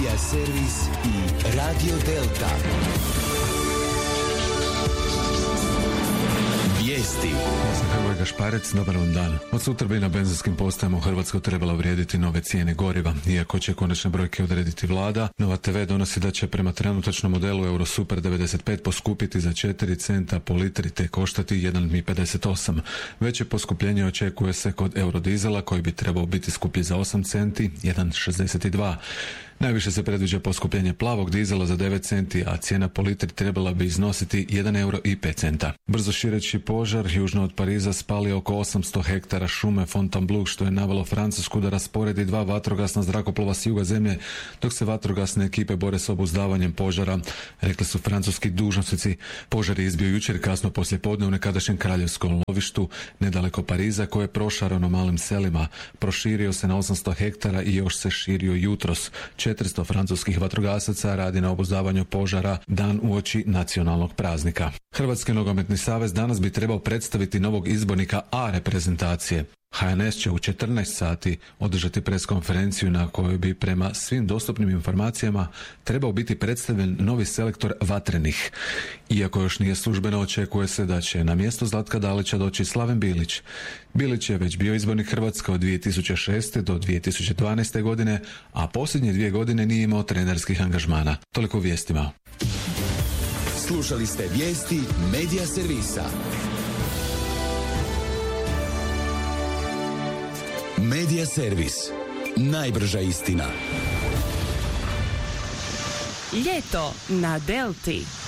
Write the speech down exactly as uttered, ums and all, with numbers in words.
Medija servis i Radio Delta. Vijesti. Ja sam Hrvoje Gašparec, dobar vam dan. Od sutra bi na benzinskim postajama u Hrvatskoj trebala vrijediti nove cijene goriva. Iako će konačne brojke odrediti vlada, Nova te ve donosi da će prema trenutačnom modelu Eurosuper devedeset pet poskupiti za četiri centa po litri te koštati jedan pedeset osam. Veće poskupljenje očekuje se kod Eurodizela koji bi trebao biti skuplji za osam centi, jedan šezdeset dva. Najviše se predviđa poskupljenje plavog dizela za devet centi, a cijena po litri trebala bi iznositi jedan euro i pet centa. Brzo šireći požar južno od Pariza spalio oko osamsto hektara šume Fontainebleau, što je navelo Francusku da rasporedi dva vatrogasna zrakoplova s juga zemlje, dok se vatrogasne ekipe bore s obuzdavanjem požara, rekli su francuski dužnosnici. Požar je izbio jučer kasno poslije podne u nekadašnjem kraljevskom lovištu nedaleko Pariza, koje je prošarano malim selima. Proširio se na osamsto hektara i još se širio jutros. četiristo francuskih vatrogasaca radi na obuzdavanju požara dan uoči nacionalnog praznika. Hrvatski nogometni savez danas bi trebao predstaviti novog izbornika A reprezentacije. ha en es će u četrnaest sati održati preskonferenciju na kojoj bi prema svim dostupnim informacijama trebao biti predstavljen novi selektor Vatrenih. Iako još nije službeno, očekuje se da će na mjesto Zlatka Dalića doći Slaven Bilić. Bilić je već bio izbornik Hrvatske od dvije tisuće šeste do dvije tisuće dvanaeste godine, a posljednje dvije godine nije imao trenerskih angažmana. Toliko u vijestima. Slušali ste vijesti Medija servisa. Medija servis. Najbrža istina. Ljeto na Delti.